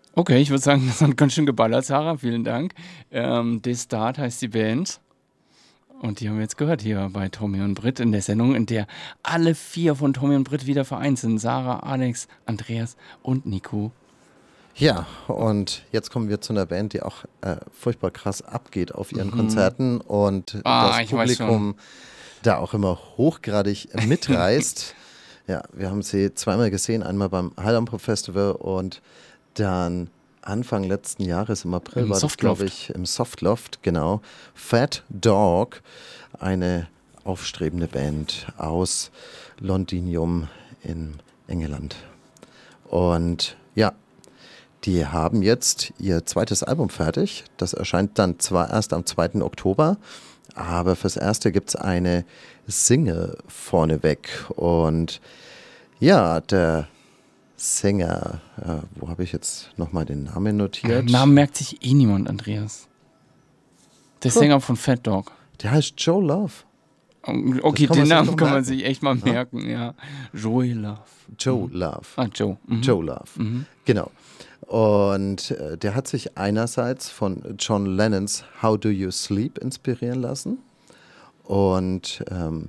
Okay, ich würde sagen, das hat ganz schön geballert, Sarah. Vielen Dank. The Start heißt die Band. Und die haben wir jetzt gehört hier bei Tommy und Britt in der Sendung, in der alle 4 von Tommy und Britt wieder vereint sind. Sarah, Alex, Andreas und Nico. Ja, und jetzt kommen wir zu einer Band, die auch furchtbar krass abgeht auf ihren Konzerten und das Ich weiß schon. Publikum da auch immer hochgradig mitreißt. Ja, wir haben sie zweimal gesehen, einmal beim Heilampo Festival und dann Anfang letzten Jahres im April Im war das, Softloft. glaube ich, im Softloft, genau. Fat Dog, eine aufstrebende Band aus Londinium in England. Und ja, die haben jetzt ihr zweites Album fertig. Das erscheint dann zwar erst am 2. Oktober, aber fürs Erste gibt es eine Single vorneweg. Und ja, der Sänger, wo habe ich jetzt nochmal den Namen notiert? Namen merkt sich eh niemand, Andreas. Der Sänger von Fat Dog. Der heißt Joe Love. Okay, kann man den sich Namen doch kann man merken. sich echt mal merken, ja. Joey Love. Joe Love. Joe. Mhm. Joe Love, genau. Und der hat sich einerseits von John Lennons How Do You Sleep inspirieren lassen und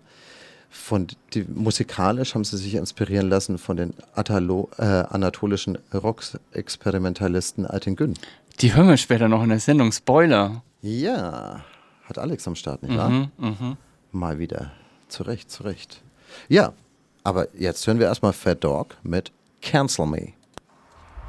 musikalisch haben sie sich inspirieren lassen von den anatolischen Rock-Experimentalisten Ayten Gün. Die hören wir später noch in der Sendung. Spoiler. Ja, hat Alex am Start, nicht wahr? Mal wieder. Zu Recht. Ja, aber jetzt hören wir erstmal Fat Dog mit Cancel Me.